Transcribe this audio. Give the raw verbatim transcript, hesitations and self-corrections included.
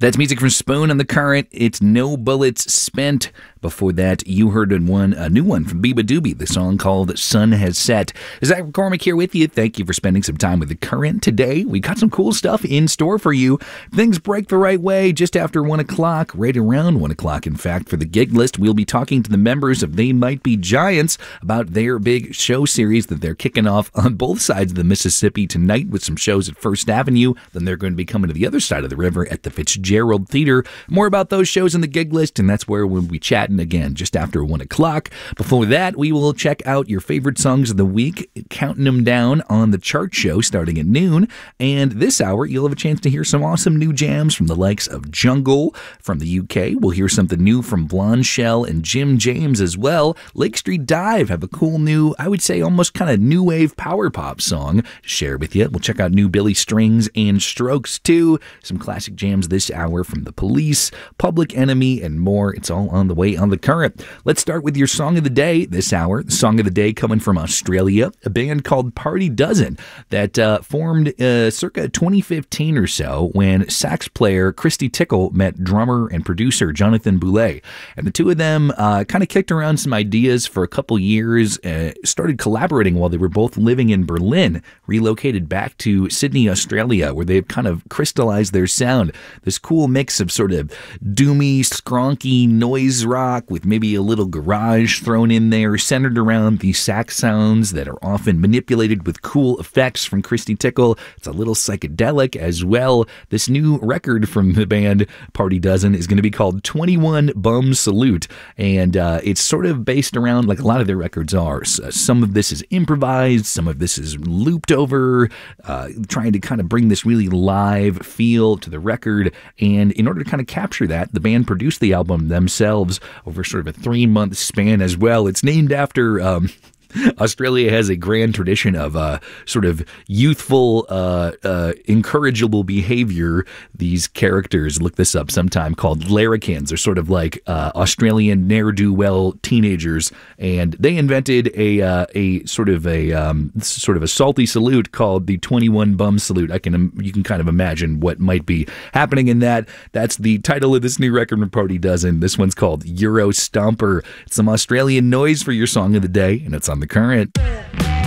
That's music from Spoon on The Current. It's No Bullets Spent. Before that, you heard one, a new one from Biba Doobie, the song called Sun Has Set. Zach McCormick here with you. Thank you for spending some time with The Current today. We got some cool stuff in store for you. Things break the right way just after one o'clock, right around one o'clock, in fact. For the gig list, we'll be talking to the members of They Might Be Giants about their big show series that they're kicking off on both sides of the Mississippi tonight with some shows at First Avenue. Then they're going to be coming to the other side of the river at the Fitzgerald Theater. More about those shows in the gig list, and that's where we'll be chatting again just after one o'clock. Before that, we will check out your favorite songs of the week, counting them down on the chart show starting at noon. And this hour, you'll have a chance to hear some awesome new jams from the likes of Jungle from the U K. We'll hear something new from Blonde Shell and Jim James as well. Lake Street Dive have a cool new, I would say almost kind of new wave power pop song to share with you. We'll check out new Billy Strings and Strokes too. Some classic jams this hour from The Police, Public Enemy, and more. It's all on the way on The Current. Let's start with your song of the day this hour. The song of the day coming from Australia, a band called Party Dozen that uh, formed uh, circa twenty fifteen or so when sax player Christy Tickle met drummer and producer Jonathan Boulay. And the two of them uh, kind of kicked around some ideas for a couple years, uh, started collaborating while they were both living in Berlin, relocated back to Sydney, Australia, where they've kind of crystallized their sound. This cool mix of sort of doomy, skronky noise rock with maybe a little garage thrown in there, centered around the sax sounds that are often manipulated with cool effects from Christy Tickle. It's a little psychedelic as well. This new record from the band Party Dozen is going to be called twenty-one Bum Salute, and uh, it's sort of based around, like a lot of their records are, so some of this is improvised, some of this is looped over, uh, trying to kind of bring this really live feel to the record. And in order to kind of capture that, the band produced the album themselves over sort of a three-month span as well. It's named after... Um, Australia has a grand tradition of uh, sort of youthful, uh, uh, incorrigible behavior. These characters, look this up sometime, called larrikins, are sort of like uh, Australian ne'er-do-well teenagers, and they invented a uh, a sort of a um, sort of a salty salute called the twenty-one Bum Salute. I can you can kind of imagine what might be happening in that. That's the title of this new record from Party Dozen. This one's called Euro Stomper. It's some Australian noise for your song of the day, and it's on The Current.